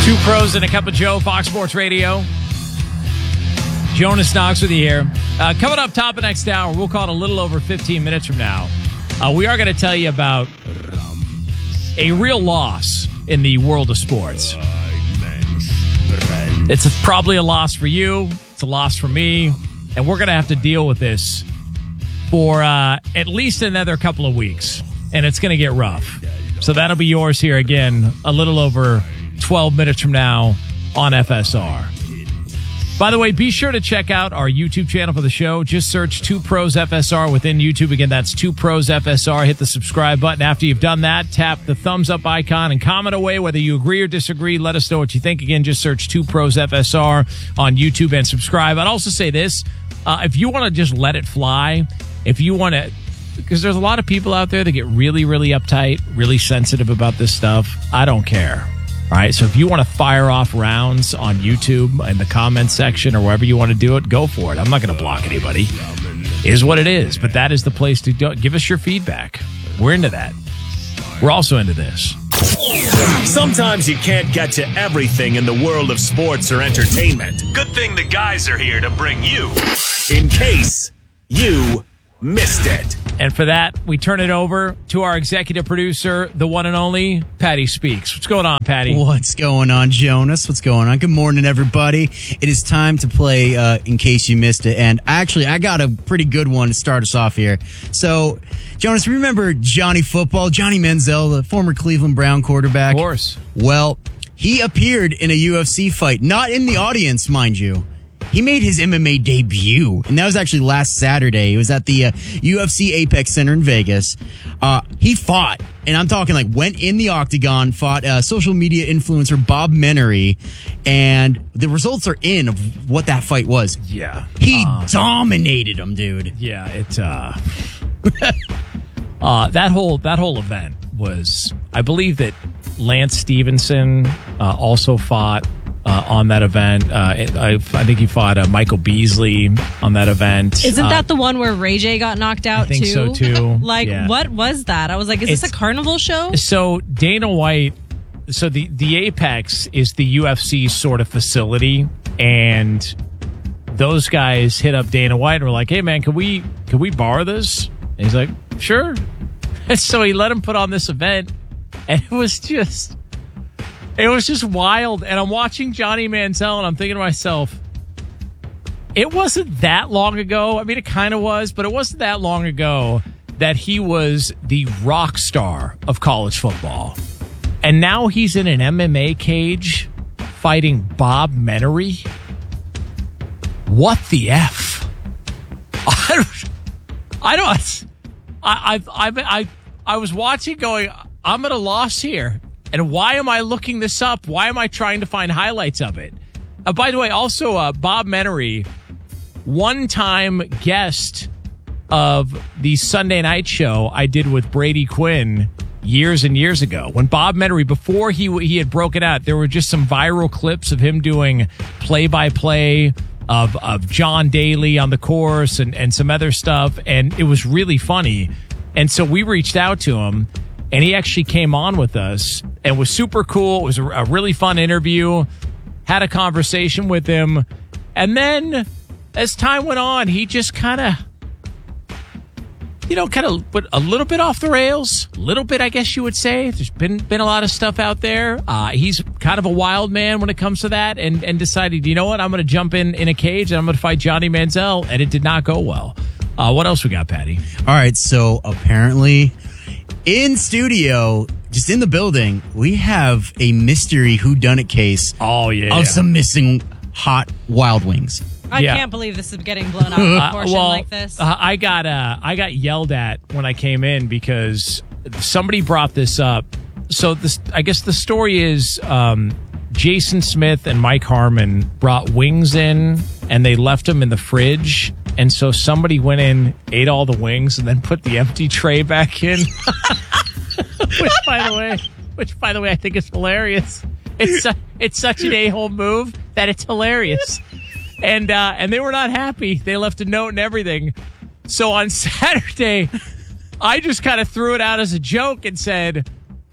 Two pros and a cup of Joe, Fox Sports Radio. Jonas Knox with you here. Coming up top of next hour, we'll call it a little over 15 minutes from now. We are going to tell you about a real loss in the world of sports. It's probably a loss for you. It's a loss for me. And we're going to have to deal with this for at least another couple of weeks. And it's going to get rough. So that'll be yours here again a little over 12 minutes from now on FSR. By the way, be sure to check out our YouTube channel for the show. Just search 2 Pros FSR within YouTube. Again, that's 2 Pros FSR. Hit the subscribe button. After you've done that, tap the thumbs up icon and comment away whether you agree or disagree. Let us know what you think. Again, just search 2 Pros FSR on YouTube and subscribe. I'd also say this. If you want to just let it fly, if you want to, because there's a lot of people out there that get really, really uptight, really sensitive about this stuff. I don't care. All right, so if you want to fire off rounds on YouTube in the comments section or wherever you want to do it, go for it. I'm not going to block anybody. It is what it is, but that is the place to do. Give us your feedback. We're into that. We're also into this. Sometimes you can't get to everything in the world of sports or entertainment. Good thing the guys are here to bring you in case you missed it. And for that, we turn it over to our executive producer, the one and only Patty Speaks. What's going on, Patty? What's going on, Jonas? What's going on? Good morning, everybody. It is time to play In Case You Missed It. And actually, I got a pretty good one to start us off here. So, Jonas, remember Johnny Football, Johnny Manziel, the former Cleveland Brown quarterback? Of course. Well, he appeared in a UFC fight, not in the audience, mind you. He made his MMA debut, and that was actually last Saturday. It was at the UFC Apex Center in Vegas. He fought, and I'm talking like went in the octagon, fought social media influencer Bob Menery, and the results are in of what that fight was. Yeah. He dominated him, dude. Yeah, it's that whole event was, I believe that Lance Stevenson also fought on that event. I think he fought Michael Beasley on that event. Isn't that the one where Ray J got knocked out too? I think so too. Yeah. What was that? I was like, is this a carnival show? So Dana White, so the Apex is the UFC sort of facility, and those guys hit up Dana White and were like, hey man, can we borrow this? And he's like, sure. And so he let him put on this event, and it was just wild. And I'm watching Johnny Manziel, and I'm thinking to myself, it wasn't that long ago. I mean, it kind of was, but it wasn't that long ago that he was the rock star of college football. And now he's in an MMA cage fighting Bob Menery. What the F? I was watching going, I'm at a loss here. And why am I looking this up? Why am I trying to find highlights of it? By the way, also Bob Menery, one-time guest of the Sunday night show I did with Brady Quinn years and years ago. When Bob Menery, before he had broken out, there were just some viral clips of him doing play-by-play of John Daly on the course and some other stuff, and it was really funny. And so we reached out to him, and he actually came on with us and was super cool. It was a really fun interview. Had a conversation with him. And then as time went on, he just kind of put a little bit off the rails. A little bit, I guess you would say. There's been a lot of stuff out there. He's kind of a wild man when it comes to that, and decided, you know what, I'm going to jump in a cage and I'm going to fight Johnny Manziel, and it did not go well. What else we got, Patty? All right, so apparently in studio, just in the building, we have a mystery whodunit case. Oh, yeah. Of some missing hot Wild Wings. I can't believe this is getting blown out of proportion like this. I got yelled at when I came in because somebody brought this up. So I guess the story is Jason Smith and Mike Harmon brought wings in, and they left them in the fridge. And so somebody went in, ate all the wings, and then put the empty tray back in. Which, by the way, I think is hilarious. It's such an a-hole move that it's hilarious. And they were not happy. They left a note and everything. So on Saturday, I just kind of threw it out as a joke and said,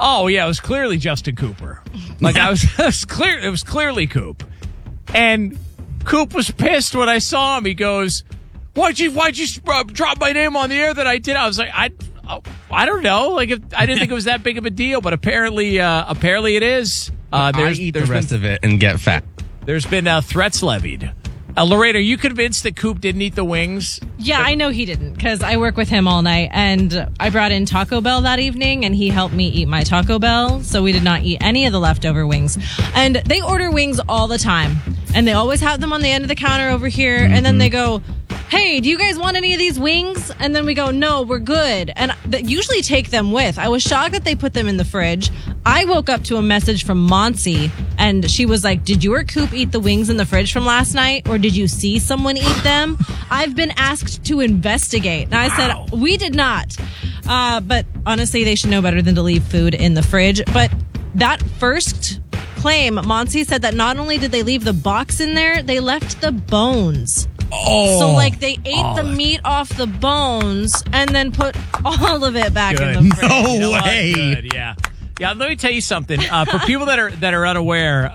Oh, yeah, it was clearly Justin Cooper. Like, it was clearly Coop. And Coop was pissed when I saw him. He goes, why'd you drop my name on the air that I did? I was like, I don't know. Like, I didn't think it was that big of a deal, but apparently it is. I eat the rest of it and get fat. There's been threats levied. Lorraine, are you convinced that Coop didn't eat the wings? Yeah, I know he didn't because I work with him all night, and I brought in Taco Bell that evening, and he helped me eat my Taco Bell, so we did not eat any of the leftover wings. And they order wings all the time, and they always have them on the end of the counter over here, and then they go, hey, do you guys want any of these wings? And then we go, no, we're good. And they usually take them with. I was shocked that they put them in the fridge. I woke up to a message from Monsi, and she was like, did you or Coop eat the wings in the fridge from last night, or did you see someone eat them? I've been asked to investigate. And I said, we did not. But honestly, they should know better than to leave food in the fridge. But that first claim, Monsi said that not only did they leave the box in there, they left the bones. Oh. So, like, they ate the meat off the bones and then put all of it back in the fridge. No way. Good, yeah. Yeah, let me tell you something. For people that are unaware,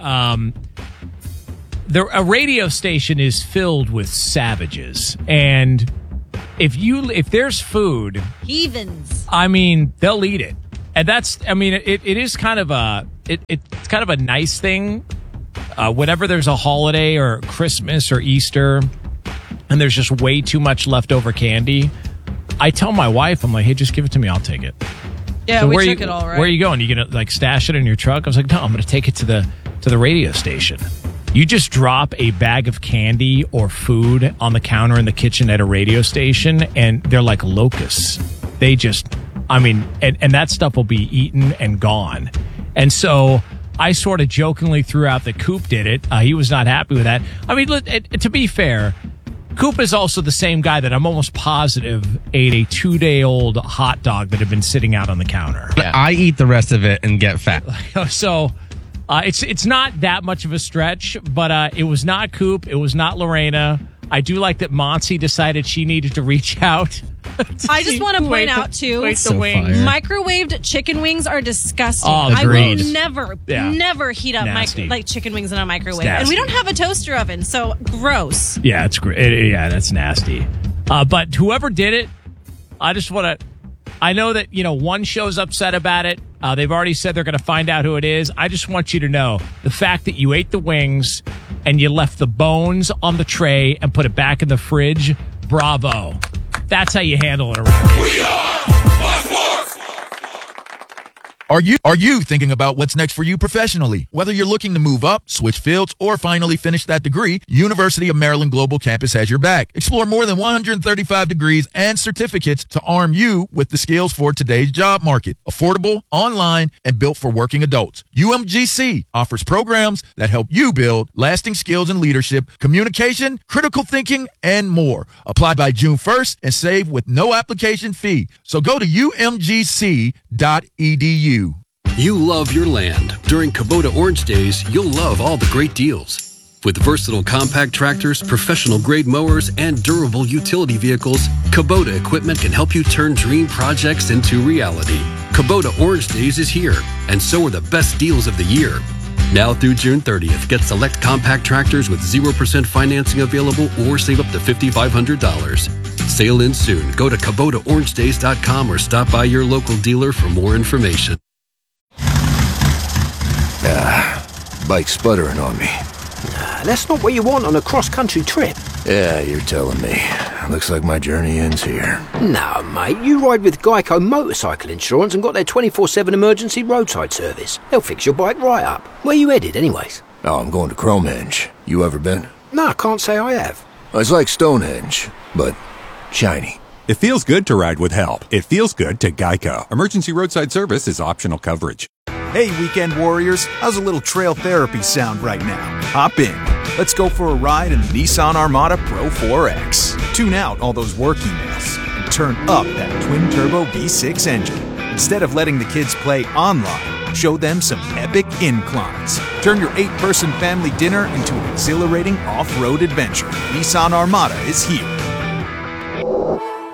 a radio station is filled with savages, and if there's food, heathens. I mean, they'll eat it, and it is kind of it's kind of a nice thing. Whenever there's a holiday or Christmas or Easter, and there's just way too much leftover candy, I tell my wife, I'm like, hey, just give it to me, I'll take it. Yeah, so we took it all right. Where are you going? You gonna like stash it in your truck? I was like, no, I'm gonna take it to the radio station. You just drop a bag of candy or food on the counter in the kitchen at a radio station, and they're like locusts. They just, and that stuff will be eaten and gone. And so I sort of jokingly threw out that Coop did it. He was not happy with that. I mean, to be fair, Coop is also the same guy that I'm almost positive ate a 2-day-old hot dog that had been sitting out on the counter. Yeah. I eat the rest of it and get fat. So it's not that much of a stretch, but it was not Coop. It was not Lorena. I do like that Monsi decided she needed to reach out. I just want to point out, too, microwaved chicken wings are disgusting. Oh, I agreed. will never heat up like chicken wings in a microwave. And we don't have a toaster oven, so gross. Yeah, it's great. Yeah, that's nasty. But whoever did it, I just want to... I know that, one show's upset about it. They've already said they're going to find out who it is. I just want you to know the fact that you ate the wings and you left the bones on the tray and put it back in the fridge, bravo. That's how you handle it around here. We are Black Mark. Are you thinking about what's next for you professionally? Whether you're looking to move up, switch fields, or finally finish that degree, University of Maryland Global Campus has your back. Explore more than 135 degrees and certificates to arm you with the skills for today's job market. Affordable, online, and built for working adults. UMGC offers programs that help you build lasting skills in leadership, communication, critical thinking, and more. Apply by June 1st and save with no application fee. So go to umgc.edu. You love your land. During Kubota Orange Days, you'll love all the great deals. With versatile compact tractors, professional-grade mowers, and durable utility vehicles, Kubota equipment can help you turn dream projects into reality. Kubota Orange Days is here, and so are the best deals of the year. Now through June 30th, get select compact tractors with 0% financing available or save up to $5,500. Sale ends soon. Go to KubotaOrangeDays.com or stop by your local dealer for more information. Bike's sputtering on me. That's not what you want on a cross-country trip. Yeah, you're telling me. Looks like my journey ends here. No, mate, you ride with Geico Motorcycle Insurance and got their 24/7 emergency roadside service. They'll fix your bike right up. Where you headed, anyways? Oh, I'm going to Cromenge. You ever been? No, I can't say I have. It's like Stonehenge, but shiny. It feels good to ride with help. It feels good to Geico. Emergency roadside service is optional coverage. Hey, weekend warriors, how's a little trail therapy sound right now? Hop in. Let's go for a ride in the Nissan Armada Pro 4X. Tune out all those work emails and turn up that twin-turbo V6 engine. Instead of letting the kids play online, show them some epic inclines. Turn your 8-person family dinner into an exhilarating off-road adventure. Nissan Armada is here. In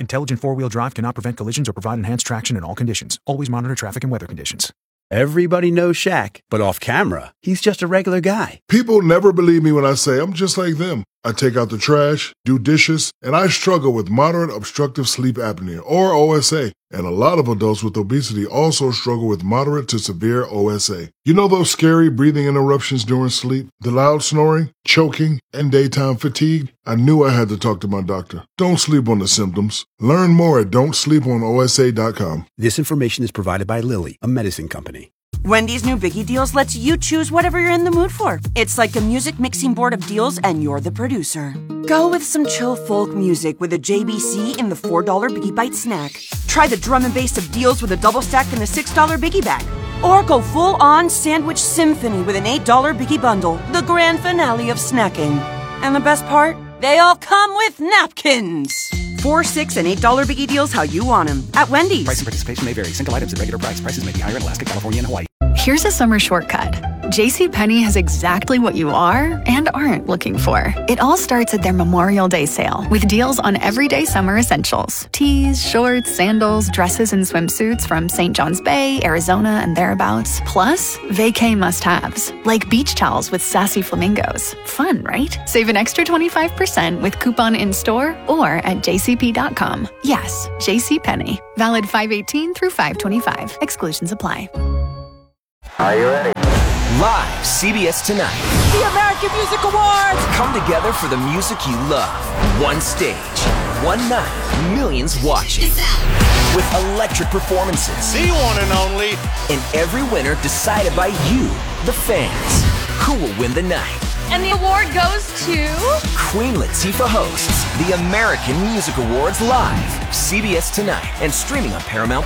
Intelligent four-wheel drive cannot prevent collisions or provide enhanced traction in all conditions. Always monitor traffic and weather conditions. Everybody knows Shaq, but off camera, he's just a regular guy. People never believe me when I say I'm just like them. I take out the trash, do dishes, and I struggle with moderate obstructive sleep apnea, or OSA. And a lot of adults with obesity also struggle with moderate to severe OSA. You know those scary breathing interruptions during sleep, the loud snoring, choking, and daytime fatigue? I knew I had to talk to my doctor. Don't sleep on the symptoms. Learn more at don'tsleeponosa.com. This information is provided by Lilly, a medicine company. Wendy's new Biggie Deals lets you choose whatever you're in the mood for. It's like a music mixing board of deals, and you're the producer. Go with some chill folk music with a JBC in the $4 Biggie Bite snack. Try the drum and bass of deals with a double stack in the $6 Biggie bag. Or go full-on sandwich symphony with an $8 Biggie bundle, the grand finale of snacking. And the best part? They all come with napkins. $4, $6, and $8 Biggie Deals how you want them at Wendy's. Price and participation may vary. Single items at regular price. Prices may be higher in Alaska, California, and Hawaii. Here's a summer shortcut. JCPenney has exactly what you are and aren't looking for. It all starts at their Memorial Day sale with deals on everyday summer essentials. Tees, shorts, sandals, dresses, and swimsuits from St. John's Bay, Arizona, and thereabouts. Plus, vacay must-haves like beach towels with sassy flamingos. Fun, right? Save an extra 25% with coupon in-store or at jcp.com. Yes, JCPenney. Valid 5/18 through 5/25. Exclusions apply. Are you ready? Live, CBS Tonight. The American Music Awards! Come together for the music you love. One stage, one night, millions watching. With electric performances. The one and only. And every winner decided by you, the fans. Who will win the night? And the award goes to... Queen Latifah hosts the American Music Awards live. CBS Tonight and streaming on Paramount+.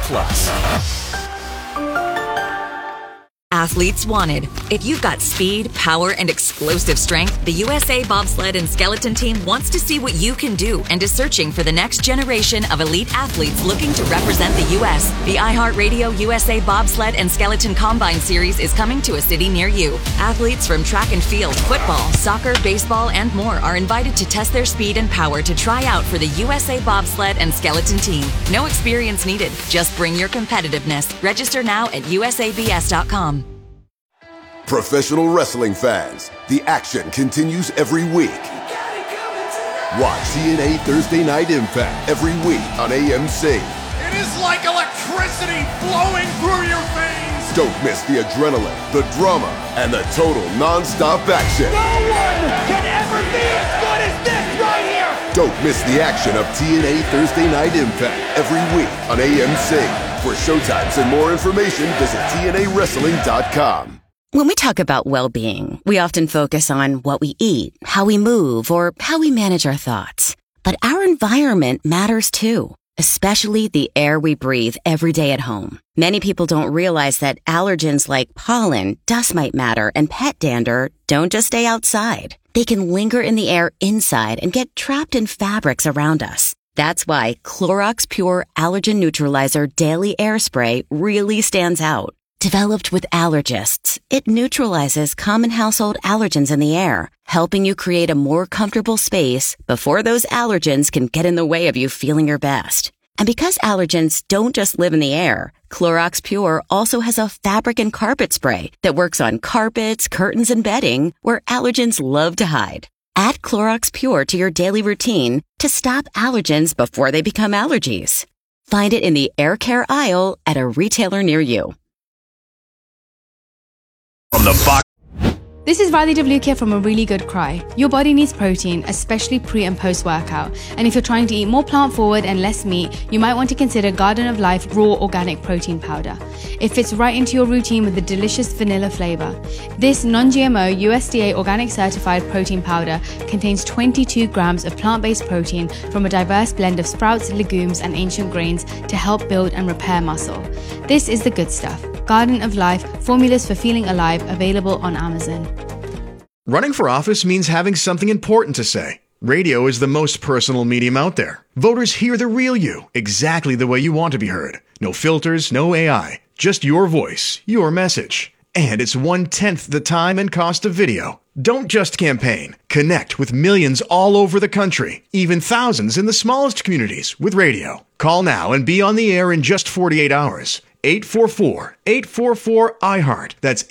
Athletes wanted. If you've got speed, power, and explosive strength, the USA Bobsled and Skeleton Team wants to see what you can do and is searching for the next generation of elite athletes looking to represent the U.S. The iHeartRadio USA Bobsled and Skeleton Combine Series is coming to a city near you. Athletes from track and field, football, soccer, baseball, and more are invited to test their speed and power to try out for the USA Bobsled and Skeleton Team. No experience needed. Just bring your competitiveness. Register now at usabs.com. Professional wrestling fans, the action continues every week. Watch TNA Thursday Night Impact every week on AMC. It is like electricity flowing through your veins. Don't miss the adrenaline, the drama, and the total non-stop action. No one can ever be as good as this right here. Don't miss the action of TNA Thursday Night Impact every week on AMC. For showtimes and more information, visit TNAWrestling.com. When we talk about well-being, we often focus on what we eat, how we move, or how we manage our thoughts. But our environment matters too, especially the air we breathe every day at home. Many people don't realize that allergens like pollen, dust mite matter, and pet dander don't just stay outside. They can linger in the air inside and get trapped in fabrics around us. That's why Clorox Pure Allergen Neutralizer Daily Air Spray really stands out. Developed with allergists, it neutralizes common household allergens in the air, helping you create a more comfortable space before those allergens can get in the way of you feeling your best. And because allergens don't just live in the air, Clorox Pure also has a fabric and carpet spray that works on carpets, curtains, and bedding where allergens love to hide. Add Clorox Pure to your daily routine to stop allergens before they become allergies. Find it in the air care aisle at a retailer near you. From the box. This is Riley DeVlukia from A Really Good Cry. Your body needs protein, especially pre and post workout. And if you're trying to eat more plant forward and less meat, you might want to consider Garden of Life Raw Organic Protein Powder. It fits right into your routine with a delicious vanilla flavor. This non-GMO USDA organic certified protein powder contains 22 grams of plant-based protein from a diverse blend of sprouts, legumes, and ancient grains to help build and repair muscle. This is the good stuff. Garden of Life, formulas for feeling alive, available on Amazon. Running for office means having something important to say. Radio is the most personal medium out there. Voters hear the real you, exactly the way you want to be heard. No filters, no AI, just your voice, your message. And it's 1/10 the time and cost of video. Don't just campaign. Connect with millions all over the country, even thousands in the smallest communities with radio. Call now and be on the air in just 48 hours. 844-844-iHeart. That's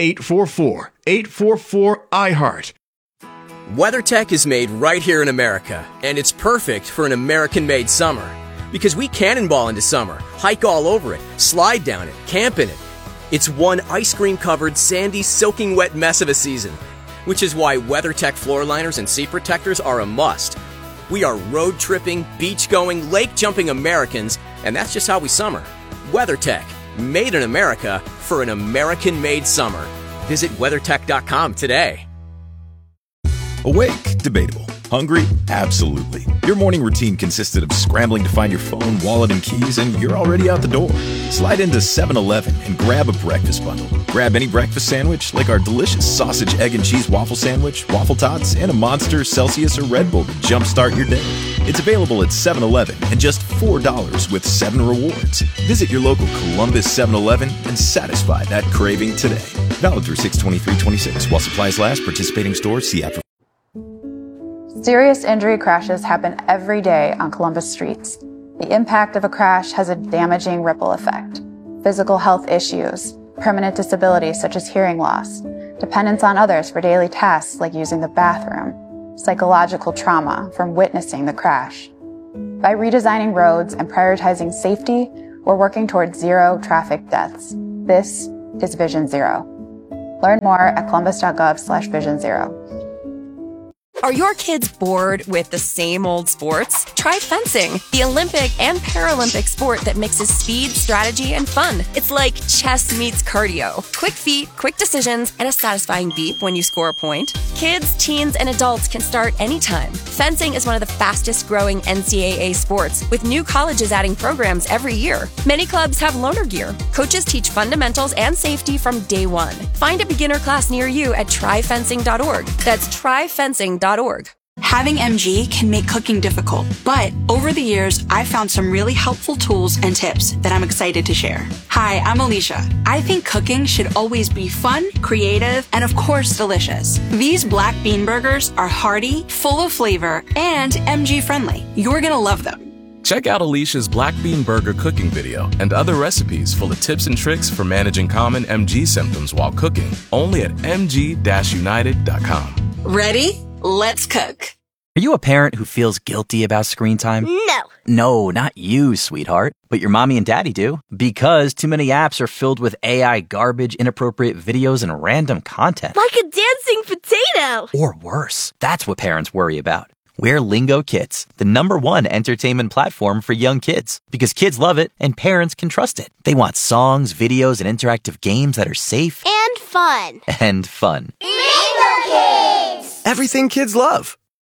844-844-iHeart. WeatherTech is made right here in America, and it's perfect for an American-made summer. Because we cannonball into summer, hike all over it, slide down it, camp in it. It's one ice cream-covered, sandy, soaking wet mess of a season, which is why WeatherTech floor liners and seat protectors are a must. We are road-tripping, beach-going, lake-jumping Americans, and that's just how we summer. WeatherTech, made in America for an American-made summer. Visit WeatherTech.com today. Awake? Debatable. Hungry? Absolutely. Your morning routine consisted of scrambling to find your phone, wallet, and keys, and you're already out the door. Slide into 7-Eleven and grab a breakfast bundle. Grab any breakfast sandwich, like our delicious sausage, egg, and cheese waffle sandwich, waffle tots, and a Monster, Celsius, or Red Bull to jumpstart your day. It's available at 7-Eleven and just $4 with 7 rewards. Visit your local Columbus 7-Eleven and satisfy that craving today. Valid through 6/23/26. While supplies last, participating stores, see app for... Serious injury crashes happen every day on Columbus streets. The impact of a crash has a damaging ripple effect. Physical health issues, permanent disability such as hearing loss, dependence on others for daily tasks like using the bathroom, psychological trauma from witnessing the crash. By redesigning roads and prioritizing safety, we're working towards zero traffic deaths. This is Vision Zero. Learn more at columbus.gov/Vision Zero. Are your kids bored with the same old sports? Try fencing, the Olympic and Paralympic sport that mixes speed, strategy, and fun. It's like chess meets cardio. Quick feet, quick decisions, and a satisfying beep when you score a point. Kids, teens, and adults can start anytime. Fencing is one of the fastest growing NCAA sports, with new colleges adding programs every year. Many clubs have loaner gear. Coaches teach fundamentals and safety from day one. Find a beginner class near you at tryfencing.org. That's tryfencing.org. Having MG can make cooking difficult, but over the years, I've found some really helpful tools and tips that I'm excited to share. Hi, I'm Alicia. I think cooking should always be fun, creative, and of course, delicious. These black bean burgers are hearty, full of flavor, and MG friendly. You're gonna love them. Check out Alicia's Black Bean Burger cooking video and other recipes full of tips and tricks for managing common MG symptoms while cooking, only at mg-united.com. Ready? Let's cook. Are you a parent who feels guilty about screen time? No. No, not you, sweetheart. But your mommy and daddy do. Because too many apps are filled with AI garbage, inappropriate videos, and random content. Like a dancing potato. Or worse. That's what parents worry about. We're Lingo Kids, the #1 entertainment platform for young kids. Because kids love it and parents can trust it. They want songs, videos, and interactive games that are safe. And fun. And fun. Lingo Kids! Everything kids love.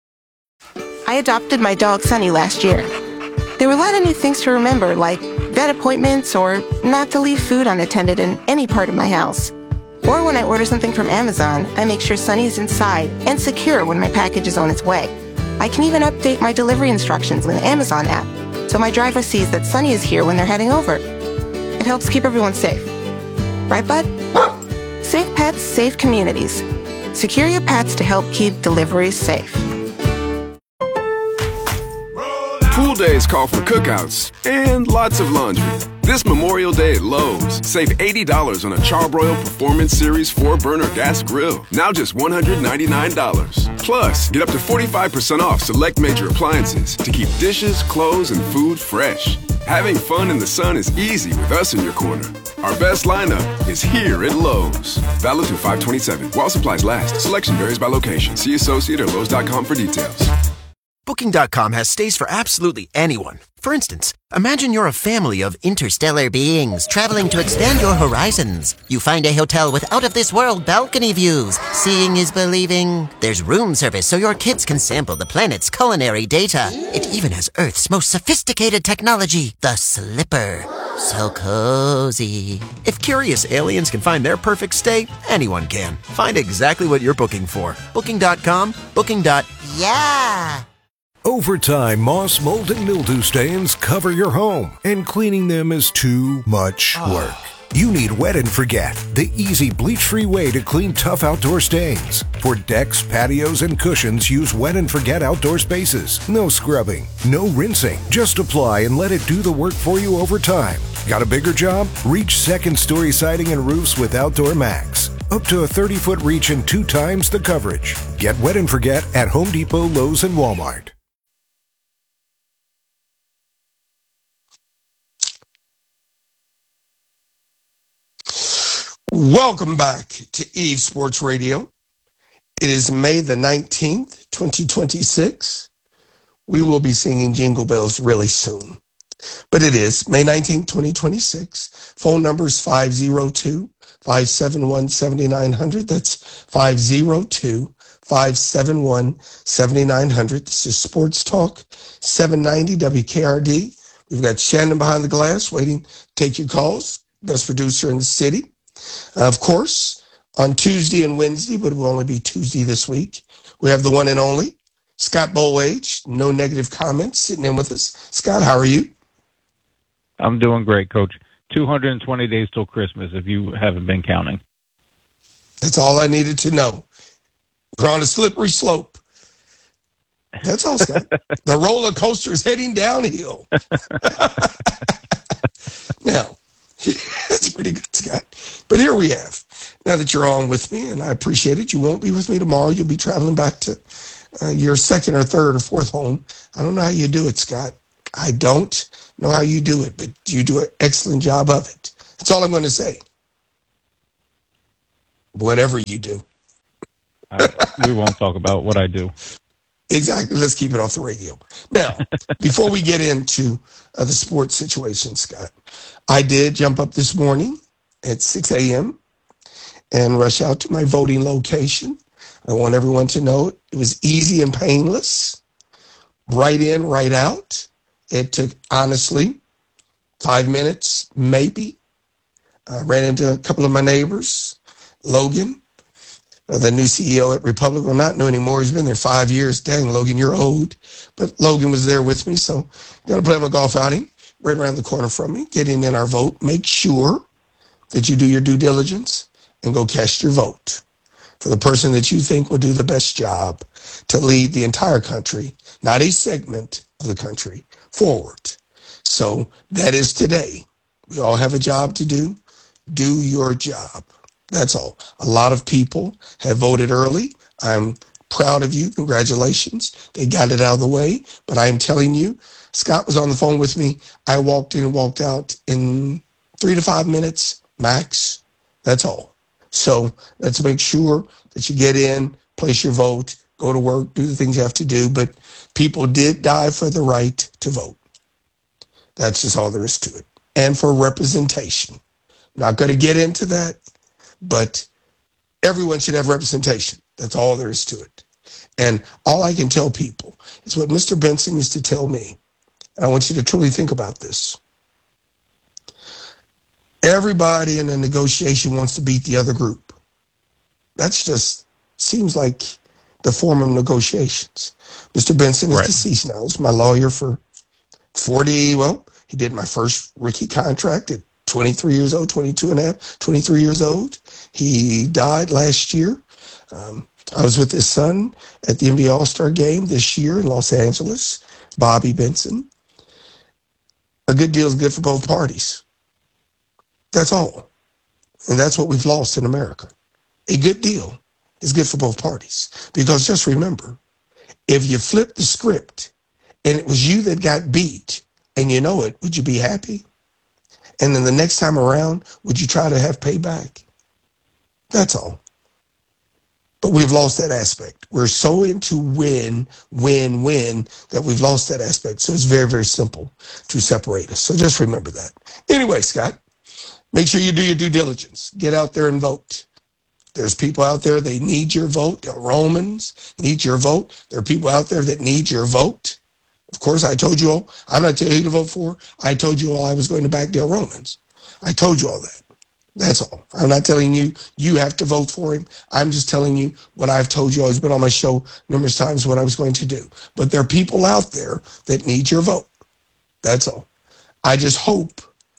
I adopted my dog Sunny last year. There were a lot of new things to remember, like vet appointments or not to leave food unattended in any part of my house. Or when I order something from Amazon, I make sure Sunny is inside and secure when my package is on its way. I can even update my delivery instructions in the Amazon app, so my driver sees that Sunny is here when they're heading over. It helps keep everyone safe. Right, bud? Safe pets, safe communities. Secure your pets to help keep deliveries safe. Pool days call for cookouts and lots of laundry. This Memorial Day at Lowe's, save $80 on a Charbroil Performance Series 4-burner gas grill. Now just $199. Plus, get up to 45% off select major appliances to keep dishes, clothes, and food fresh. Having fun in the sun is easy with us in your corner. Our best lineup is here at Lowe's. Valid through 5/27. While supplies last. Selection varies by location. See associate or Lowe's.com for details. Booking.com has stays for absolutely anyone. For instance, imagine you're a family of interstellar beings traveling to expand your horizons. You find a hotel with out-of-this-world balcony views. Seeing is believing. There's room service so your kids can sample the planet's culinary data. It even has Earth's most sophisticated technology, the Slipper. So cozy. If curious aliens can find their perfect stay, anyone can. Find exactly what you're booking for. Booking.com, booking.yeah. Over time, moss, mold, and mildew stains cover your home, and cleaning them is too much work. You need Wet and Forget, the easy bleach-free way to clean tough outdoor stains. For decks, patios, and cushions, use Wet and Forget outdoor spaces. No scrubbing, no rinsing. Just apply and let it do the work for you over time. Got a bigger job? Reach second-story siding and roofs with Outdoor Max. Up to a 30-foot reach and 2 times the coverage. Get Wet and Forget at Home Depot, Lowe's, and Walmart. Welcome back to Eve Sports Radio. It is May the 19th, 2026. We will be singing Jingle Bells really soon. But it is May 19th, 2026. Phone number is 502-571-7900. That's 502-571-7900. This is Sports Talk 790 WKRD. We've got Shannon behind the glass waiting to take your calls. Best producer in the city. Of course, on Tuesday and Wednesday, but it will only be Tuesday this week, we have the one and only Scott Bolage. No negative comments, sitting in with us. Scott, how are you? I'm doing great, Coach. 220 days till Christmas, if you haven't been counting. That's all I needed to know. We're on a slippery slope. That's all, Scott. The roller coaster is heading downhill. Now, that's pretty good, Scott. But here we have. Now that you're on with me, and I appreciate it, you won't be with me tomorrow. You'll be traveling back to your second or third or fourth home. I don't know how you do it, Scott. I don't know how you do it, but you do an excellent job of it. That's all I'm going to say. Whatever you do. We won't talk about what I do. Exactly. Let's keep it off the radio. Now, before we get into the sports situation, Scott, I did jump up this morning at 6 a.m. and rush out to my voting location. I want everyone to know it was easy and painless. Right in, right out. It took, honestly, 5 minutes, maybe. I ran into a couple of my neighbors. Logan, the new CEO at Republic, well, not new anymore. He's been there 5 years. Dang, Logan, you're old. But Logan was there with me, so going to play my golf outing right around the corner from me, getting in our vote. Make sure that you do your due diligence and go cast your vote for the person that you think will do the best job to lead the entire country, not a segment of the country, forward. So that is today. We all have a job to do. Do your job. That's all. A lot of people have voted early. I'm proud of you. Congratulations. They got it out of the way. But I am telling you, Scott was on the phone with me. I walked in and walked out in 3 to 5 minutes max. That's all. So let's make sure that you get in, place your vote, go to work, do the things you have to do. But people did die for the right to vote. That's just all there is to it. And for representation. Not going to get into that, but everyone should have representation. That's all there is to it. And all I can tell people is what Mr. Benson used to tell me. And I want you to truly think about this. Everybody in a negotiation wants to beat the other group. That's just seems like the form of negotiations. Mr. Benson is deceased now. He's my lawyer for 40, well, he did my first rookie contract at 23 years old, 22 and a half, 23 years old. He died last year. I was with his son at the NBA All-Star game this year in Los Angeles, Bobby Benson. A good deal is good for both parties. That's all. And that's what we've lost in America. A good deal is good for both parties. Because just remember, if you flip the script and it was you that got beat and you know it, would you be happy? And then the next time around, would you try to have payback? That's all. But we've lost that aspect. We're so into win that we've lost that aspect. So it's very, very simple to separate us. So just remember that. Anyway, Scott, make sure you do your due diligence. Get out there and vote. There's people out there, they need your vote. The Romans need your vote. There are people out there that need your vote. Of course, I told you all, I'm not telling you who to vote for. I told you all I was going to back Dale Romans. I told you all that. That's all. I'm not telling you you have to vote for him. I'm just telling you what I've told you. I've been on my show numerous times what I was going to do. But there are people out there that need your vote. That's all. I just hope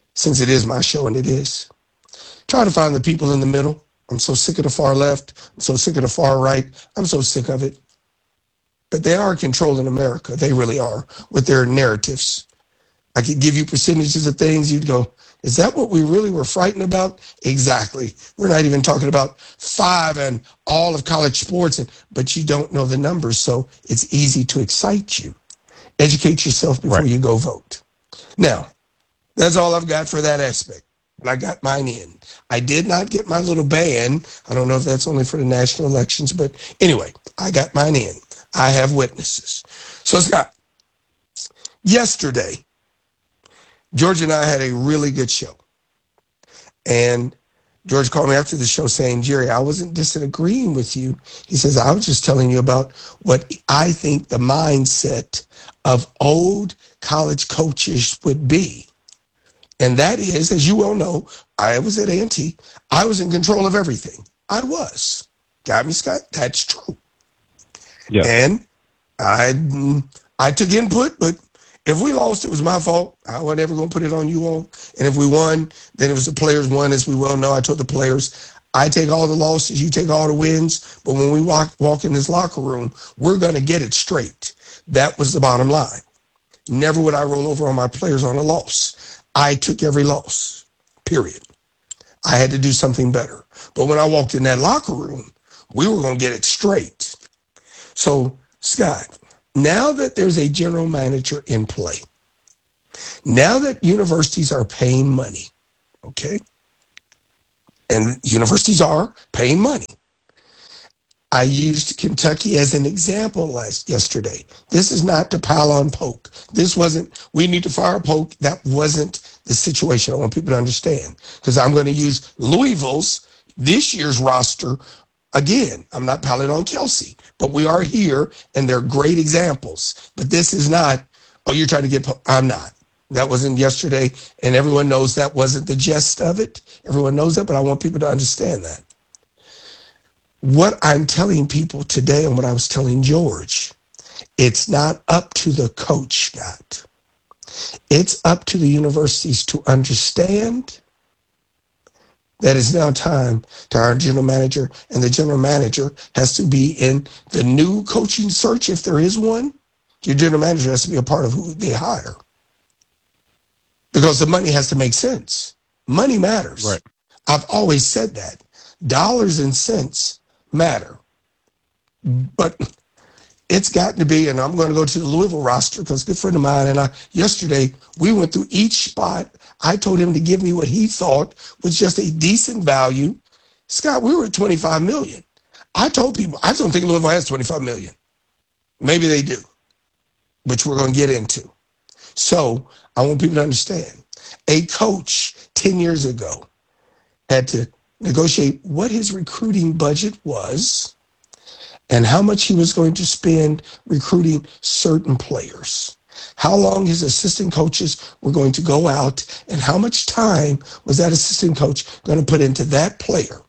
since it is my show, and it is. Try to find the people in the middle. I'm so sick of the far left. I'm so sick of the far right. I'm so sick of it. But they are controlling America. They really are, with their narratives. I could give you percentages of things. You'd go, is that what we really were frightened about? Exactly. We're not even talking about 5 and all of college sports, but you don't know the numbers, so it's easy to excite you. Educate yourself before you go vote. Now, that's all I've got for that aspect. And I got mine in. I did not get my little ban. I don't know if that's only for the national elections, but anyway, I got mine in. I have witnesses. So, Scott, yesterday, George and I had a really good show. And George called me after the show saying, Jerry, I wasn't disagreeing with you. He says, I was just telling you about what I think the mindset of old college coaches would be. And that is, as you well know, I was at A&T. I was in control of everything. I was. Got me, Scott? That's true. Yeah. And I took input, but if we lost, it was my fault. I wasn't ever going to put it on you all. And if we won, then it was the players won, as we well know. I told the players, I take all the losses, you take all the wins. But when we walk in this locker room, we're going to get it straight. That was the bottom line. Never would I roll over on my players on a loss. I took every loss, period. I had to do something better. But when I walked in that locker room, we were going to get it straight. So, Scott, now that there's a general manager in play, now that universities are paying money, okay, and universities are paying money, I used Kentucky as an example yesterday. This is not to pile on Polk. This wasn't, we need to fire Polk. That wasn't the situation. I want people to understand. Because I'm going to use Louisville's, this year's roster, again. I'm not piling on Kelsey. But we are here, and they're great examples. But this is not, oh, you're trying to get Polk. I'm not. That wasn't yesterday, and everyone knows that wasn't the gist of it. Everyone knows that, but I want people to understand that. What I'm telling people today and what I was telling George, it's not up to the coach, Scott. It's up to the universities to understand that it's now time to our general manager, and the general manager has to be in the new coaching search if there is one. Your general manager has to be a part of who they hire. Because the money has to make sense. Money matters. Right. I've always said that. Dollars and cents matter. But it's got to be, and I'm going to go to the Louisville roster because a good friend of mine and I, yesterday, we went through each spot. I told him to give me what he thought was just a decent value. Scott, we were at $25 million. I told people, I don't think Louisville has $25 million. Maybe they do, which we're going to get into. So I want people to understand. A coach 10 years ago had to negotiate what his recruiting budget was and how much he was going to spend recruiting certain players, how long his assistant coaches were going to go out, and how much time was that assistant coach going to put into that player.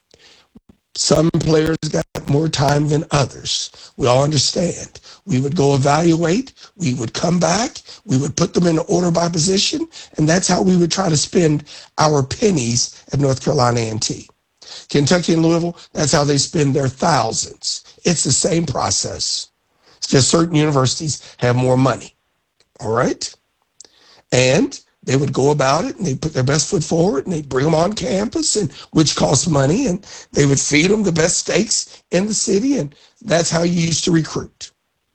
Some players got more time than others. We all understand. We would go evaluate, we would come back, we would put them in order by position, and that's how we would try to spend our pennies at North Carolina A&T. Kentucky and Louisville, that's how they spend their thousands. It's the same process. It's just certain universities have more money, all right? And they would go about it, and they put their best foot forward, and they bring them on campus, and which costs money, and they would feed them the best steaks in the city, and that's how you used to recruit.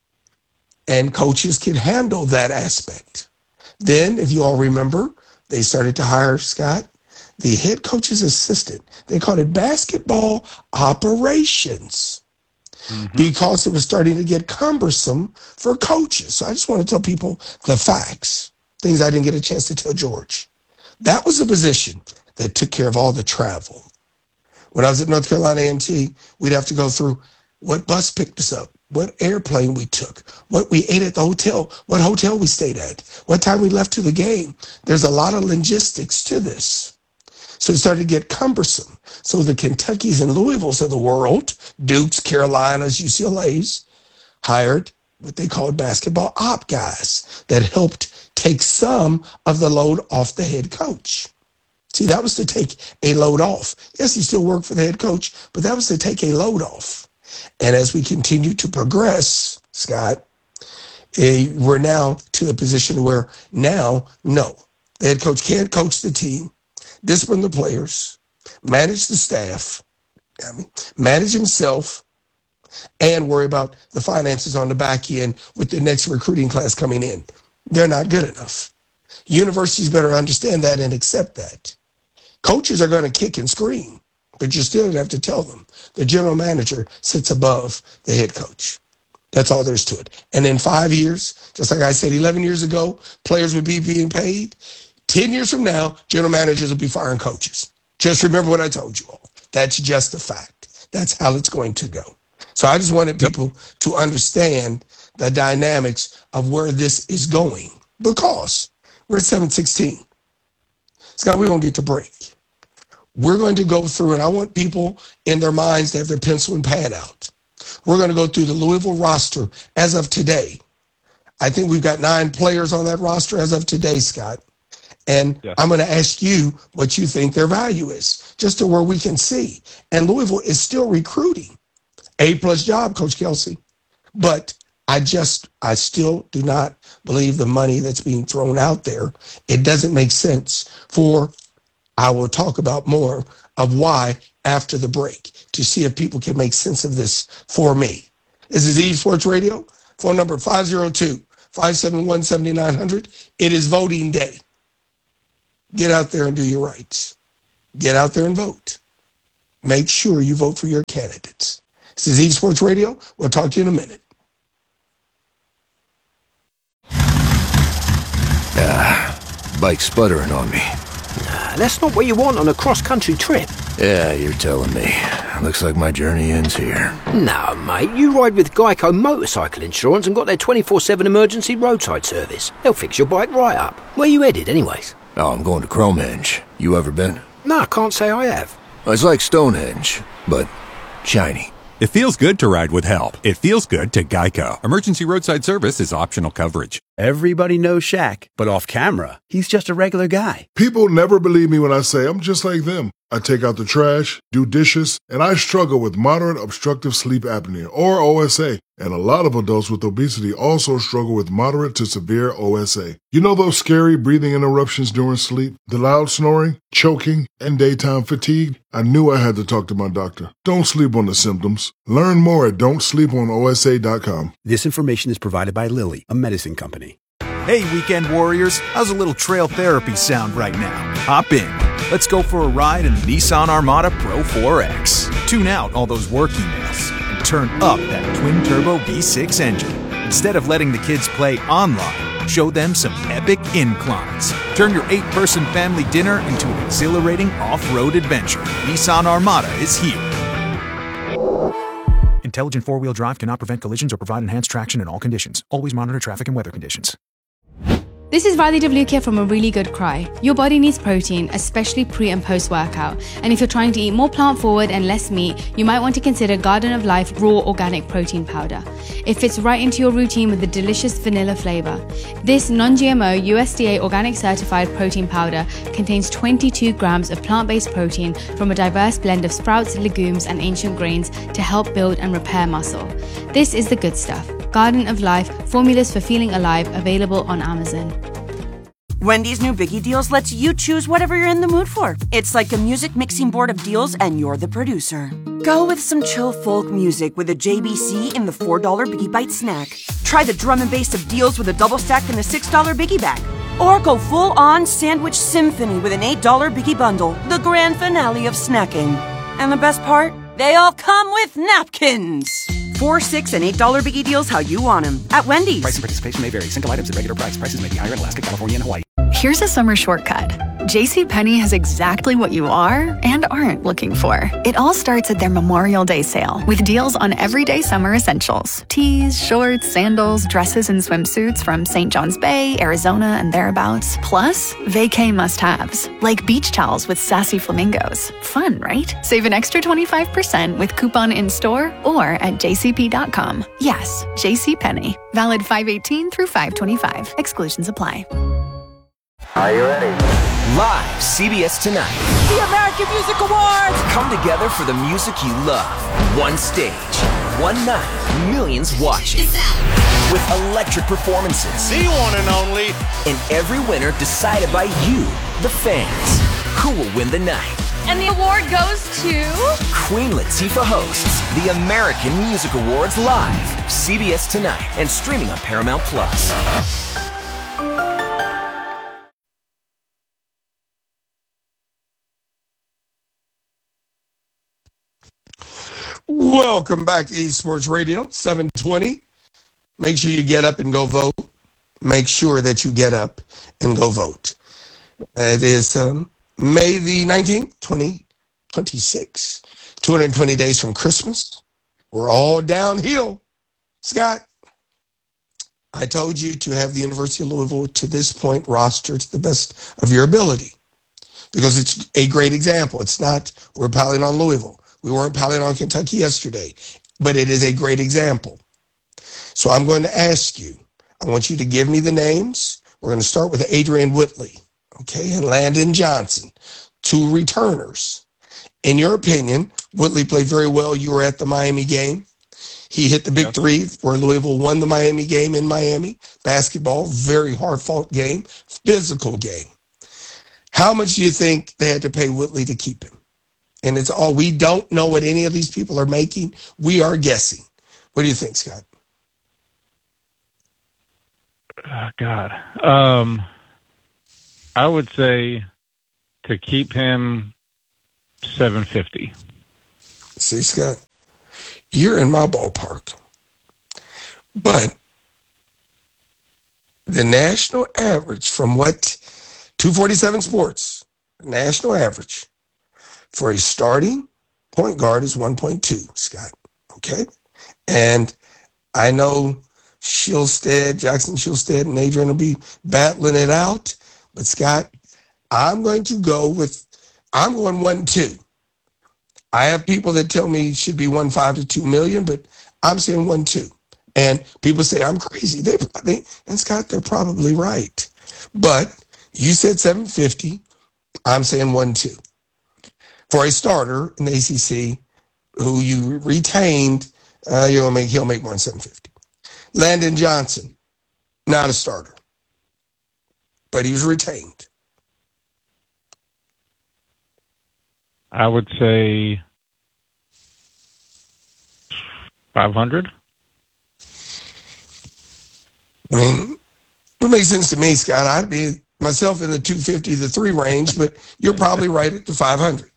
And coaches can handle that aspect. Then, if you all remember, they started to hire, Scott, the head coach's assistant. They called it basketball operations because it was starting to get cumbersome for coaches. So I just want to tell people the facts, things I didn't get a chance to tell George. That was a position that took care of all the travel. When I was at North Carolina A&T, we'd have to go through what bus picked us up, what airplane we took, what we ate at the hotel, what hotel we stayed at, what time we left to the game. There's a lot of logistics to this. So it started to get cumbersome. So the Kentuckys and Louisvilles of the world, Dukes, Carolinas, UCLAs, hired what they called basketball op guys that helped take some of the load off the head coach. See, that was to take a load off. Yes, he still worked for the head coach, but that was to take a load off. And as we continue to progress, Scott, we're now to a position where now, no, the head coach can't coach the team, discipline the players, manage the staff, manage himself, and worry about the finances on the back end with the next recruiting class coming in. They're not good enough. Universities better understand that and accept that. Coaches are going to kick and scream, but you still have to tell them the general manager sits above the head coach. That's all there's to it. And in 5 years, just like I said 11 years ago, players would be being paid. 10 years from now, general managers will be firing coaches. Just remember what I told you all. That's just a fact. That's how it's going to go. So I just wanted people to understand the dynamics of where this is going, because we're at 7:16. Scott, we're going to get to break. We're going to go through, and I want people in their minds to have their pencil and pad out. We're going to go through the Louisville roster as of today. I think we've got 9 players on that roster as of today, Scott. And I'm going to ask you what you think their value is, just to where we can see. And Louisville is still recruiting. A-plus job, Coach Kelsey. But I still do not believe the money that's being thrown out there. It doesn't make sense for, I will talk about more of why after the break to see if people can make sense of this for me. This is Eve Sports Radio, phone number 502-571-7900. It is voting day. Get out there and do your rights. Get out there and vote. Make sure you vote for your candidates. This is Eve Sports Radio. We'll talk to you in a minute. Bike sputtering on me. That's not what you want on a cross-country trip. Yeah, you're telling me. Looks like my journey ends here. No, mate, you ride with Geico Motorcycle Insurance and got their 24/7 emergency roadside service. They'll fix your bike right up. Where you headed, anyways? Oh, I'm going to Cromehenge. You ever been? No, I can't say I have. It's like Stonehenge, but shiny. It feels good to ride with help. It feels good to Geico. Emergency roadside service is optional coverage. Everybody knows Shaq, but off camera, he's just a regular guy. People never believe me when I say I'm just like them. I take out the trash, do dishes, and I struggle with moderate obstructive sleep apnea, or OSA. And a lot of adults with obesity also struggle with moderate to severe OSA. You know those scary breathing interruptions during sleep, the loud snoring, choking, and daytime fatigue? I knew I had to talk to my doctor. Don't sleep on the symptoms. Learn more at don'tsleeponosa.com. This information is provided by Lilly, a medicine company. Hey, weekend warriors, how's a little trail therapy sound right now? Hop in. Let's go for a ride in the Nissan Armada Pro 4X. Tune out all those work emails and turn up that twin-turbo V6 engine. Instead of letting the kids play online, show them some epic inclines. Turn your 8-person family dinner into an exhilarating off-road adventure. Nissan Armada is here. Intelligent four-wheel drive cannot prevent collisions or provide enhanced traction in all conditions. Always monitor traffic and weather conditions. This is Radhi Devlukia from A Really Good Cry. Your body needs protein, especially pre and post workout. And if you're trying to eat more plant forward and less meat, you might want to consider Garden of Life Raw Organic Protein Powder. It fits right into your routine with the delicious vanilla flavor. This non-GMO USDA organic certified protein powder contains 22 grams of plant-based protein from a diverse blend of sprouts, legumes, and ancient grains to help build and repair muscle. This is the good stuff. Garden of Life, formulas for feeling alive, available on Amazon. Wendy's new Biggie Deals lets you choose whatever you're in the mood for. It's like a music mixing board of deals and you're the producer. Go with some chill folk music with a JBC in the $4 Biggie Bite snack. Try the drum and bass of deals with a double stack in the $6 Biggie Bag. Or go full-on sandwich symphony with an $8 Biggie Bundle, the grand finale of snacking. And the best part? They all come with napkins. $4, $6, and $8 Biggie Deals how you want them at Wendy's. Price and participation may vary. Single items at regular price. Prices may be higher in Alaska, California, and Hawaii. Here's a summer shortcut. JCPenney has exactly what you are and aren't looking for. It all starts at their Memorial Day sale with deals on everyday summer essentials. Tees, shorts, sandals, dresses, and swimsuits from St. John's Bay, Arizona, and thereabouts. Plus, vacay must-haves, like beach towels with sassy flamingos. Fun, right? Save an extra 25% with coupon in-store or at jcp.com. Yes, JCPenney. Valid 5/18 through 5/25. Exclusions apply. Are you ready? Live, CBS Tonight. The American Music Awards! Come together for the music you love. One stage, one night, millions watching. With electric performances. The one and only. And every winner decided by you, the fans. Who will win the night? And the award goes to... Queen Latifah hosts the American Music Awards live. CBS Tonight and streaming on Paramount+. Welcome back to Esports Radio, 720. Make sure you get up and go vote. Make sure that you get up and go vote. It is May the 19th, 2026. 220 days from Christmas. We're all downhill. Scott, I told you to have the University of Louisville to this point rostered to the best of your ability because it's a great example. It's not we're piling on Louisville. We weren't piling on Kentucky yesterday, but it is a great example. So I'm going to ask you, I want you to give me the names. We're going to start with Adrian Whitley, okay, and Landon Johnson, two returners. In your opinion, Whitley played very well. You were at the Miami game. He hit the big three where Louisville won the Miami game in Miami. Basketball, very hard-fought game, physical game. How much do you think they had to pay Whitley to keep him? And it's all, we don't know what any of these people are making. We are guessing. What do you think, Scott? God. I would say to keep him $750. See, Scott, you're in my ballpark. But the national average from what 247 Sports, national average for a starting point guard is 1.2, Scott. Okay? And I know Jackson Shilstead and Adrian will be battling it out. But Scott, I'm going 1.2. I have people that tell me it should be 1.5 to 2 million, but I'm saying 1.2. And people say I'm crazy. And Scott, they're probably right. But you said 750. I'm saying 1.2. For a starter in the ACC who you retained, he'll make more than 750. Landon Johnson, not a starter, but he was retained. I would say 500. I mean, it makes sense to me, Scott. I'd be myself in the 250 to 3 range, but you're probably right at the 500.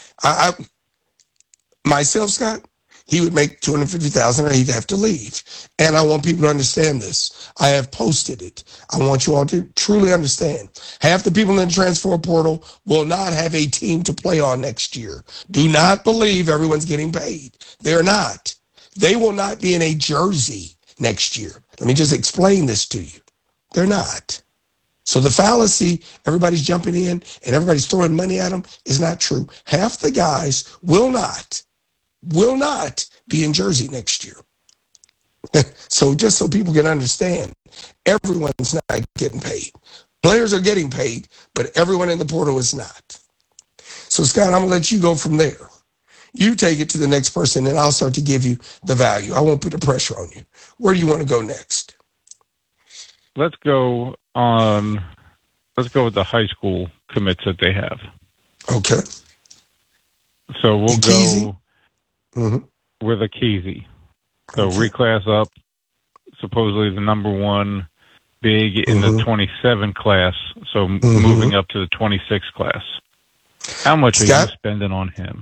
Myself, Scott, he would make $250,000 or he'd have to leave. And I want people to understand this. I have posted it. I want you all to truly understand. Half the people in the transfer portal will not have a team to play on next year. Do not believe everyone's getting paid. They're not. They will not be in a jersey next year. Let me just explain this to you. They're not. So the fallacy, everybody's jumping in and everybody's throwing money at them, is not true. Half the guys will not be in Jersey next year. So just so people can understand, everyone's not getting paid. Players are getting paid, but everyone in the portal is not. So Scott, I'm going to let you go from there. You take it to the next person and I'll start to give you the value. I won't put the pressure on you. Where do you want to go next? Let's go with the high school commits that they have. Okay. So we'll go with Akeezy. So reclass up, supposedly the number one big in the 27 class. So moving up to the 26 class. How much are you spending on him?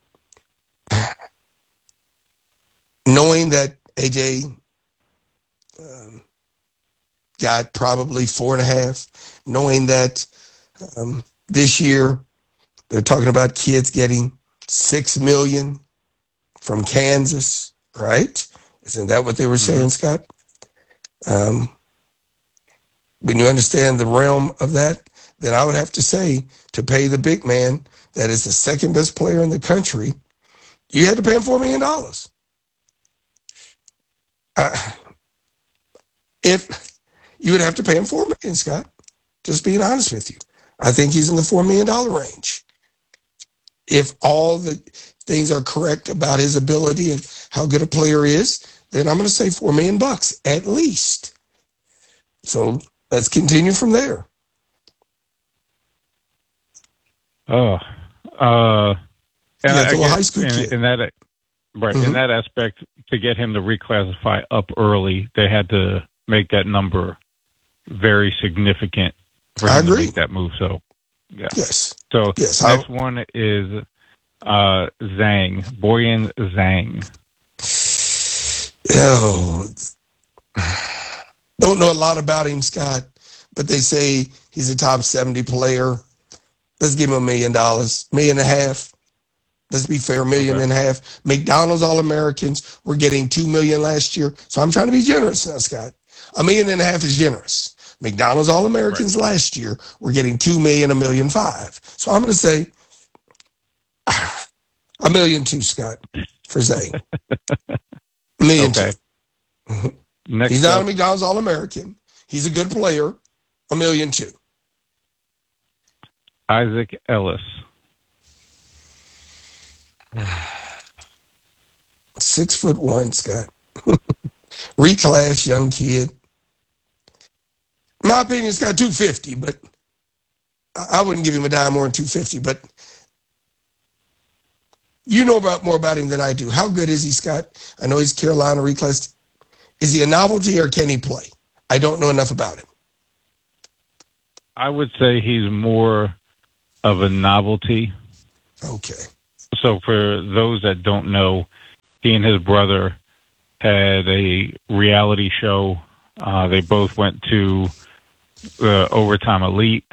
Knowing that AJ got probably 4.5, knowing that This year, they're talking about kids getting $6 million from Kansas, right? Isn't that what they were saying, Scott? When you understand the realm of that, then I would have to say to pay the big man that is the second best player in the country, you had to pay him $4 million. If you would have to pay him $4 million, Scott, just being honest with you. I think he's in the $4 million range. If all the things are correct about his ability and how good a player is, then I'm going to say $4 million at least. So let's continue from there. And yeah, I guess high school kid. in that aspect, to get him to reclassify up early, they had to make that number very significant for him to make that move. So, yeah. Yes. So next one is Zhang, Boyan Zhang. Oh, don't know a lot about him, Scott, but they say he's a top 70 player. Let's give him $1 million, $1.5 million. Let's be fair, $1.5 million. McDonald's All-Americans were getting $2 million last year, so I'm trying to be generous now, Scott. $1.5 million is generous. McDonald's All-Americans last year were getting $2 million, $1.5 million. So I'm going to say $1.2 million, Scott, for Zane. $1.2 million. He's not a McDonald's All-American. He's a good player. $1.2 million. Isaac Ellis. 6'1", Scott. Reclass young kid. My opinion, it's got 250, but I wouldn't give him a dime more than 250. But you know more about him than I do. How good is he, Scott? I know he's Carolina reclassed. Is he a novelty or can he play? I don't know enough about him. I would say he's more of a novelty. Okay. So for those that don't know, he and his brother had a reality show. They both went to Overtime Elite.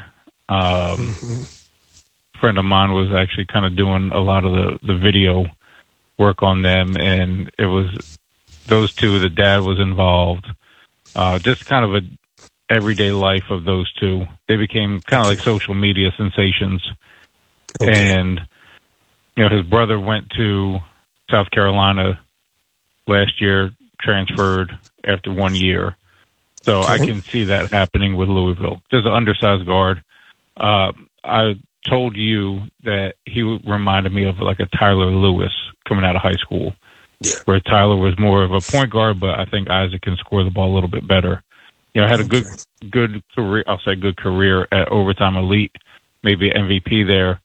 Friend of mine was actually kind of doing a lot of the video work on them, and it was those two. The dad was involved. Just kind of a everyday life of those two. They became kind of like social media sensations. And his brother went to South Carolina last year, transferred after 1 year. So I can see that happening with Louisville. There's an undersized guard. I told you that he reminded me of like a Tyler Lewis coming out of high school, where Tyler was more of a point guard, but I think Isaac can score the ball a little bit better. Had a good career. I'll say good career at Overtime Elite, maybe MVP there.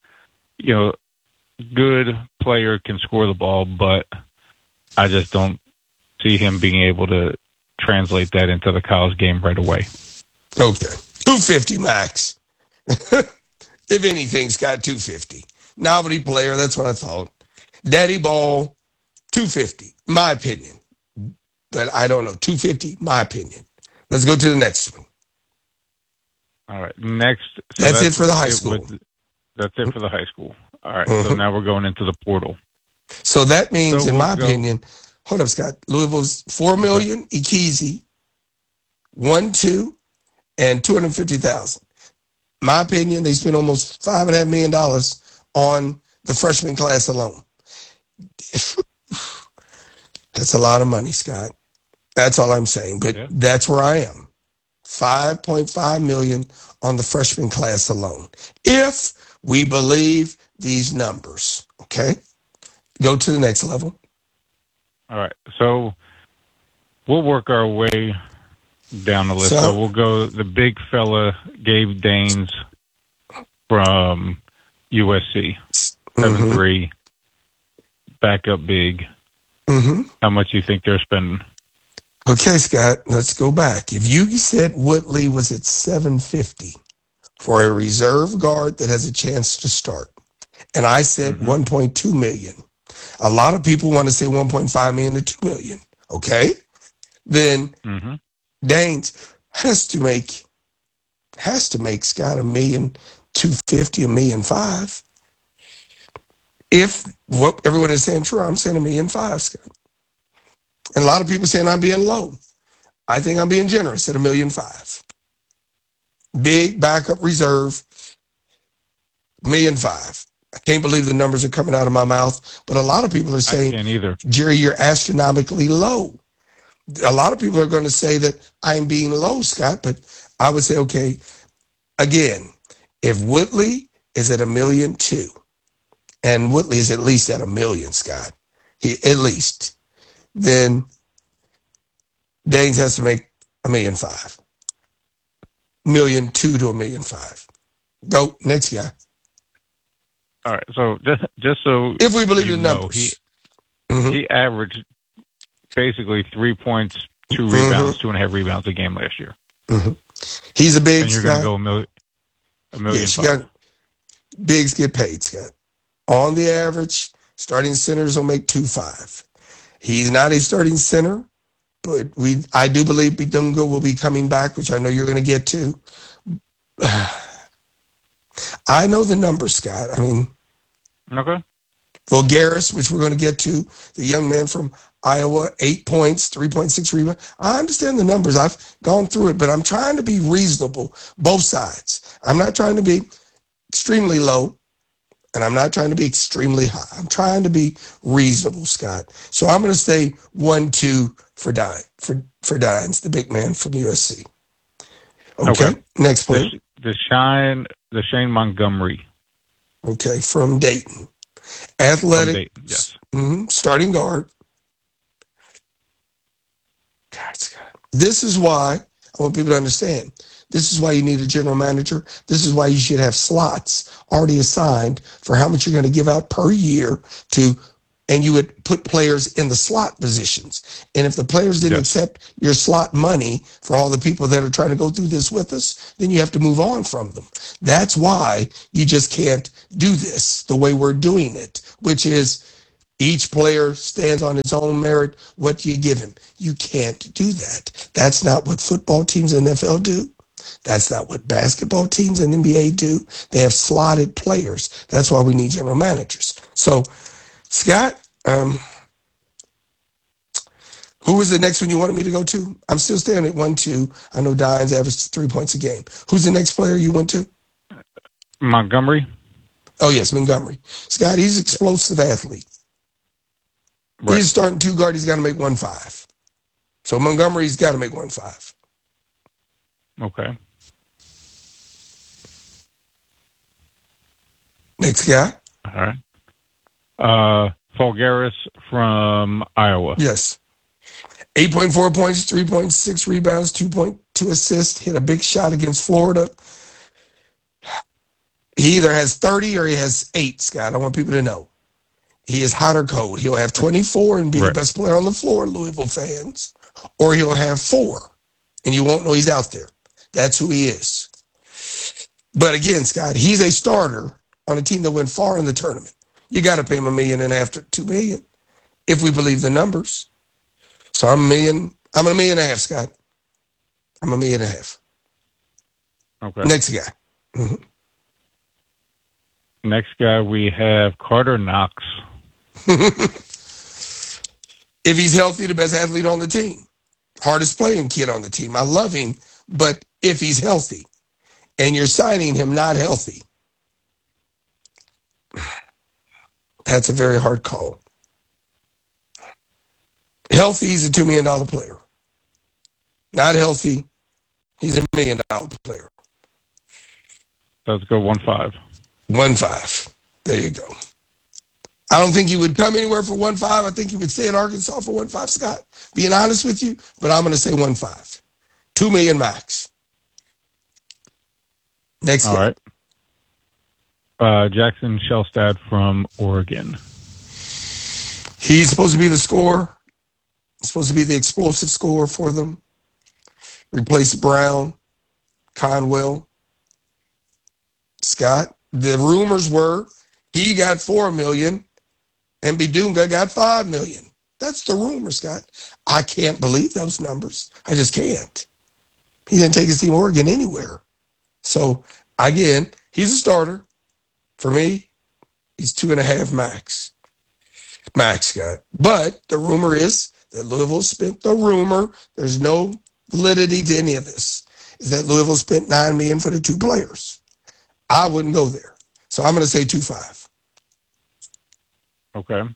Good player, can score the ball, but I just don't see him being able to translate that into the college game right away. Okay. 250 max. If anything, Scott, 250. Novelty player, that's what I thought. Daddy ball, 250, my opinion. But I don't know. 250, my opinion. Let's go to the next one. All right. Next. So that's it for the high school. That's it for the high school. All right. So now we're going into the portal. So that means, in my opinion, hold up, Scott. Louisville's $4 million, Ekezie, 1-2, and $250,000. My opinion, they spent almost $5.5 million on the freshman class alone. That's a lot of money, Scott. That's all I'm saying. But that's where I am. $5.5 million on the freshman class alone. If we believe these numbers, okay? Go to the next level. All right. So we'll work our way down the list. So we'll go the big fella, Gabe Daines from USC, 7'3", backup big. How much do you think they're spending? Okay, Scott, let's go back. If you said Woodley was at $750 for a reserve guard that has a chance to start, and I said $1.2 million, a lot of people want to say $1.5 million to $2 million. Okay, then Daines has to make Scott $1 million 250, $1.5 million. If what everyone is saying true, I'm saying $1.5 million, Scott. And a lot of people saying I'm being low. I think I'm being generous at $1.5 million. Big backup reserve, $1.5 million. I can't believe the numbers are coming out of my mouth, but a lot of people are saying, I can't either. Jerry, you're astronomically low. A lot of people are going to say that I'm being low, Scott, but I would say, okay, again, if Woodley is at $1.2 million, and Woodley is at least at $1 million, Scott, at least, then Daines has to make $1.5 million. $1.2 million to $1.5 million. Go, next guy. All right, so just so if we believe the numbers, he averaged basically 3 points, 2 rebounds, 2.5 rebounds a game last year. He's a big. And you're going to go $1 million. Yeah, bigs get paid, Scott. On the average, starting centers will make 2.5. He's not a starting center, but I do believe Bidunga will be coming back, which I know you're going to get to. I know the numbers, Scott. I mean, okay. Vulgaris, which we're going to get to, the young man from Iowa, 8 points, 3.6 rebounds. I understand the numbers. I've gone through it, but I'm trying to be reasonable, both sides. I'm not trying to be extremely low, and I'm not trying to be extremely high. I'm trying to be reasonable, Scott. So I'm going to say 1-2 for Daines, the big man from USC. Okay. Next player. The Shane Montgomery. Okay, from Dayton. Athletic. From Dayton, yes. Starting guard. God, Scott. This is why I want people to understand. This is why you need a general manager. This is why you should have slots already assigned for how much you're going to give out per year and you would put players in the slot positions. And if the players didn't accept your slot money for all the people that are trying to go through this with us, then you have to move on from them. That's why you just can't do this the way we're doing it, which is each player stands on its own merit. What do you give him? You can't do that. That's not what football teams in the NFL do. That's not what basketball teams in the NBA do. They have slotted players. That's why we need general managers. So, Scott, who was the next one you wanted me to go to? I'm still staying at 1-2. I know Daines averaged 3 points a game. Who's the next player you went to? Montgomery. Oh, yes, Montgomery. Scott, he's an explosive athlete. Right. He's starting two guard. He's got to make 1.5. So Montgomery's got to make 1.5. Okay. Next guy. All right. Vulgaris from Iowa. Yes. 8.4 points, 3.6 rebounds, 2.2 assists, hit a big shot against Florida. He either has 30 or he has 8, Scott. I want people to know. He is hot or cold. He'll have 24 and be the best player on the floor, Louisville fans, or he'll have 4, and you won't know he's out there. That's who he is. But again, Scott, he's a starter on a team that went far in the tournament. You got to pay him $1.5 million to $2 million if we believe the numbers. So I'm $1 million. I'm $1.5 million, Scott. I'm $1.5 million. Okay. Next guy. Mm-hmm. Next guy, we have Carter Knox. If he's healthy, the best athlete on the team. Hardest playing kid on the team. I love him, but if he's healthy and you're signing him not healthy, that's a very hard call. Healthy, he's a $2 million player. Not healthy, he's a $1 million player. Let's go 1.5. 1.5. There you go. I don't think he would come anywhere for 1.5. I think he would stay in Arkansas for 1.5, Scott. Being honest with you, but I'm going to say 1.5. $2 million max. Next All right. Jackson Shelstad from Oregon. He's supposed to be the scorer. He's supposed to be the explosive scorer for them. Replace Brown, Conwell, Scott. The rumors were he got $4 million and Bidunga got $5 million. That's the rumor, Scott. I can't believe those numbers. I just can't. He didn't take his team Oregon anywhere. So, again, He's a starter. For me, he's 2.5 max. Max, Scott. But the rumor is that Louisville spent there's no validity to any of this, is that Louisville spent $9 million for the 2 players. I wouldn't go there. So I'm going to say 2.5. Okay.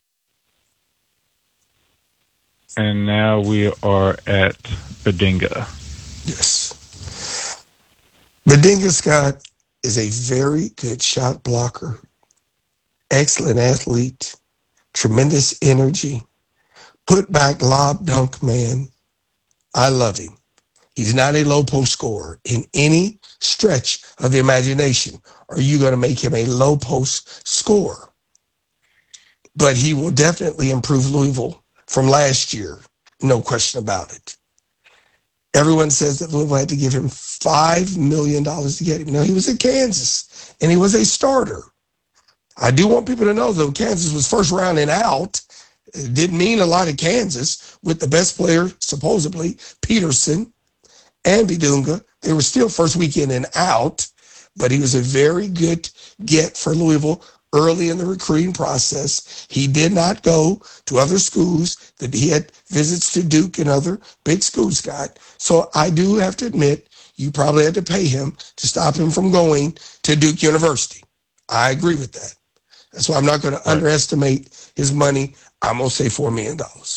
And now we are at Bedinga. Yes. Bedinga, Scott, is a very good shot blocker, excellent athlete, tremendous energy, put back lob dunk man. I love him. He's not a low post scorer. In any stretch of the imagination are you going to make him a low post scorer. But he will definitely improve Louisville from last year. No question about it. Everyone says that Louisville had to give him $5 million to get him. Now, he was at Kansas, and he was a starter. I do want people to know, though, Kansas was first round and out. It didn't mean a lot at Kansas with the best player, supposedly, Peterson and Bedinga. They were still first weekend and out, but he was a very good get for Louisville early in the recruiting process. He did not go to other schools. That he had visits to Duke and other big schools, Scott. So I do have to admit, you probably had to pay him to stop him from going to Duke University. I agree with that. That's why I'm not going to underestimate his money. I'm going to say $4 million.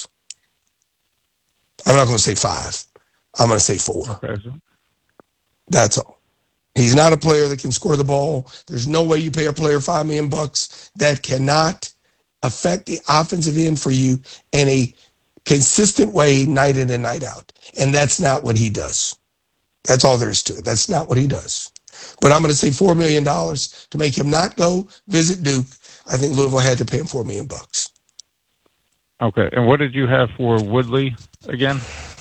I'm not going to say 5. I'm going to say 4. Okay. That's all. He's not a player that can score the ball. There's no way you pay a player $5 million that cannot affect the offensive end for you in a consistent way, night in and night out. And that's not what he does. That's all there is to it. That's not what he does. But I'm going to say $4 million to make him not go visit Duke. I think Louisville had to pay him $4 million. Okay. And what did you have for Woodley again?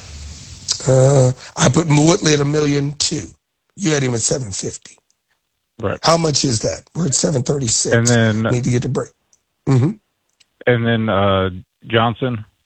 I put Woodley at $1.2 million. You had him at $750. Right. How much is that? We're at $736. And then need to get the break. Mm-hmm. And then Johnson.